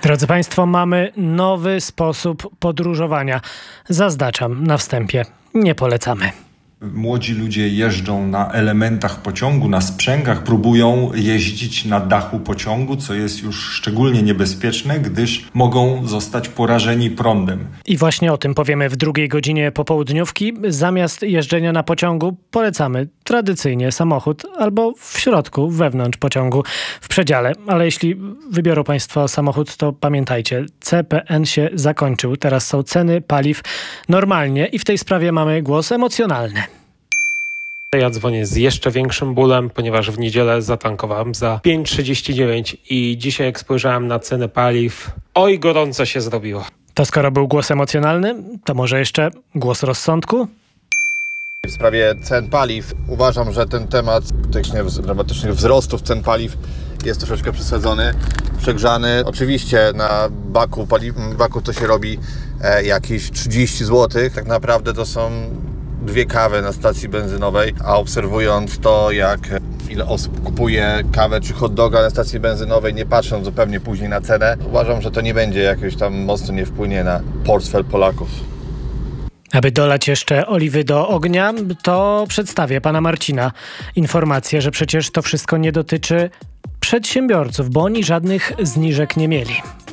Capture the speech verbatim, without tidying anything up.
Drodzy Państwo, mamy nowy sposób podróżowania. Zaznaczam na wstępie, nie polecamy. Młodzi ludzie jeżdżą na elementach pociągu, na sprzęgach, próbują jeździć na dachu pociągu, co jest już szczególnie niebezpieczne, gdyż mogą zostać porażeni prądem. I właśnie o tym powiemy w drugiej godzinie popołudniówki. Zamiast jeżdżenia na pociągu polecamy tradycyjnie samochód albo w środku, wewnątrz pociągu, w przedziale. Ale jeśli wybiorą Państwo samochód, to pamiętajcie, C P N się zakończył. Teraz są ceny paliw normalnie i w tej sprawie mamy głos emocjonalny. Ja dzwonię z jeszcze większym bólem, ponieważ w niedzielę zatankowałem za pięć trzydzieści dziewięć i dzisiaj jak spojrzałem na ceny paliw, oj gorąco się zrobiło. To skoro był głos emocjonalny, to może jeszcze głos rozsądku? W sprawie cen paliw uważam, że ten temat tych dramatycznych wzrostów cen paliw jest troszeczkę przesadzony, przegrzany. Oczywiście na baku, paliw, baku to się robi e, jakieś trzydzieści złotych. Tak naprawdę to są dwie kawy na stacji benzynowej, a obserwując to, jak ile osób kupuje kawę czy hot doga na stacji benzynowej, nie patrząc zupełnie później na cenę, uważam, że to nie będzie jakoś tam mocno nie wpłynie na portfel Polaków. Aby dolać jeszcze oliwy do ognia, to przedstawię pana Marcina informację, że przecież to wszystko nie dotyczy przedsiębiorców, bo oni żadnych zniżek nie mieli.